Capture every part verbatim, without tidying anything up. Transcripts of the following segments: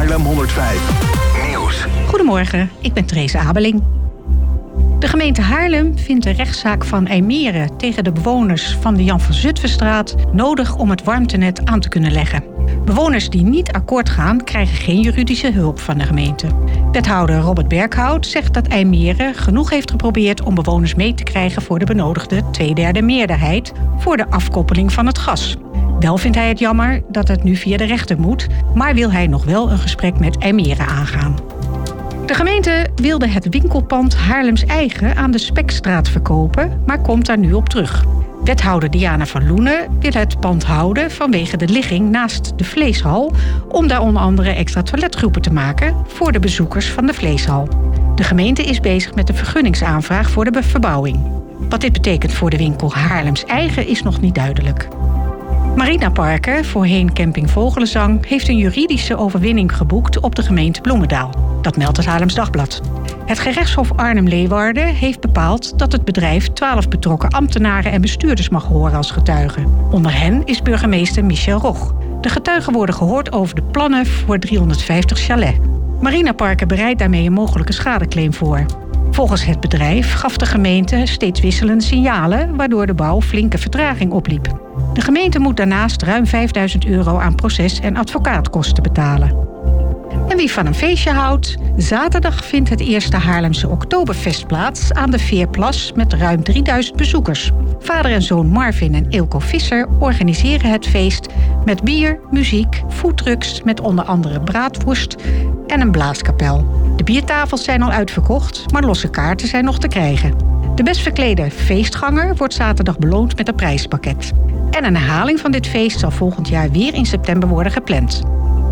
Haarlem honderdvijf Nieuws. Goedemorgen, ik ben Therese Abeling. De gemeente Haarlem vindt de rechtszaak van IJmeren tegen de bewoners van de Jan van Zutphenstraat nodig om het warmtenet aan te kunnen leggen. Bewoners die niet akkoord gaan, krijgen geen juridische hulp van de gemeente. Wethouder Robert Berghout zegt dat IJmeren genoeg heeft geprobeerd om bewoners mee te krijgen voor de benodigde tweederde meerderheid voor de afkoppeling van het gas. Wel vindt hij het jammer dat het nu via de rechter moet, maar wil hij nog wel een gesprek met IJmeren aangaan. De gemeente wilde het winkelpand Haarlems Eigen aan de Spekstraat verkopen, maar komt daar nu op terug. Wethouder Diana van Loenen wil het pand houden vanwege de ligging naast de vleeshal, om daar onder andere extra toiletgroepen te maken voor de bezoekers van de vleeshal. De gemeente is bezig met de vergunningsaanvraag voor de verbouwing. Wat dit betekent voor de winkel Haarlems Eigen is nog niet duidelijk. Marina Parker, voorheen camping Vogelenzang, heeft een juridische overwinning geboekt op de gemeente Bloemendaal. Dat meldt het Haarlems Dagblad. Het gerechtshof Arnhem-Leeuwarden heeft bepaald dat het bedrijf twaalf betrokken ambtenaren en bestuurders mag horen als getuigen. Onder hen is burgemeester Michel Rog. De getuigen worden gehoord over de plannen voor driehonderdvijftig chalets. Marina Parker bereidt daarmee een mogelijke schadeclaim voor. Volgens het bedrijf gaf de gemeente steeds wisselende signalen, waardoor de bouw flinke vertraging opliep. De gemeente moet daarnaast ruim vijfduizend euro aan proces- en advocaatkosten betalen. En wie van een feestje houdt? Zaterdag vindt het eerste Haarlemse Oktoberfest plaats aan de Veerplas met ruim drieduizend bezoekers. Vader en zoon Marvin en Eelco Visser organiseren het feest met bier, muziek, foodtrucks met onder andere braadworst en een blaaskapel. De biertafels zijn al uitverkocht, maar losse kaarten zijn nog te krijgen. De best verklede feestganger wordt zaterdag beloond met een prijspakket. En een herhaling van dit feest zal volgend jaar weer in september worden gepland.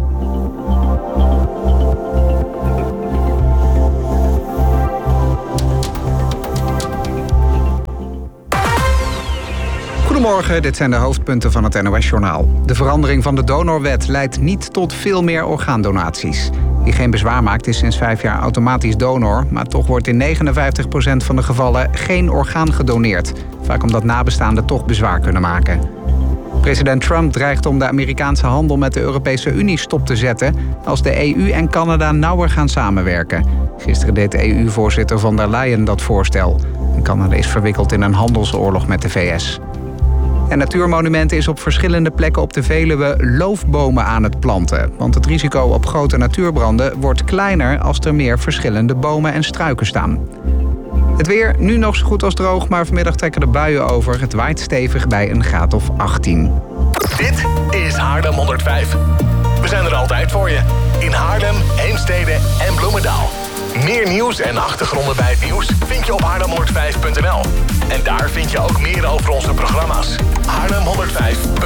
Goedemorgen, dit zijn de hoofdpunten van het N O S-journaal. De verandering van de donorwet leidt niet tot veel meer orgaandonaties. Wie geen bezwaar maakt is sinds vijf jaar automatisch donor, maar toch wordt in negenenvijftig procent van de gevallen geen orgaan gedoneerd. Vaak omdat nabestaanden toch bezwaar kunnen maken. President Trump dreigt om de Amerikaanse handel met de Europese Unie stop te zetten als de E U en Canada nauwer gaan samenwerken. Gisteren deed E U-voorzitter von der Leyen dat voorstel. En Canada is verwikkeld in een handelsoorlog met de V S. En Natuurmonumenten is op verschillende plekken op de Veluwe loofbomen aan het planten. Want het risico op grote natuurbranden wordt kleiner als er meer verschillende bomen en struiken staan. Het weer, nu nog zo goed als droog, maar vanmiddag trekken de buien over. Het waait stevig bij een graad of achttien. Dit is Haarlem honderdvijf. We zijn er altijd voor je. In Haarlem, Heemstede en Bloemendaal. Meer nieuws en achtergronden bij het nieuws vind je op haarlem honderdvijf punt n l. En daar vind je ook meer over onze programma's. Haarlem honderdvijf punt n l